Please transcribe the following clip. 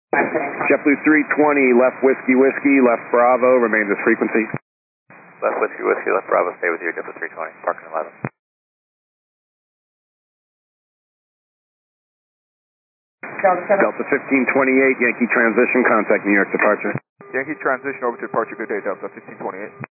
JetBlue 320, left Whiskey Whiskey, left Bravo, remains as frequency. Left Whiskey Whiskey, left Bravo, stay with you, JetBlue 320, parking 11. Delta 1528, Yankee transition, contact New York departure. Yankee transition over to departure, good day, Delta 1528.